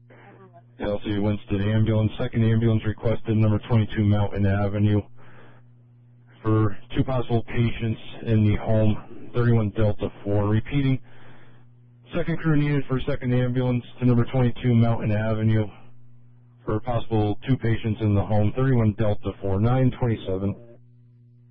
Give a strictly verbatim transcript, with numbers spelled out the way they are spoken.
L C Winston ambulance. Second ambulance requested, number twenty-two Mountain Avenue, for two possible patients in the home, thirty-one Delta four. Repeating, second crew needed for second ambulance to number twenty-two Mountain Avenue for possible two patients in the home, thirty-one Delta four, nine twenty-seven.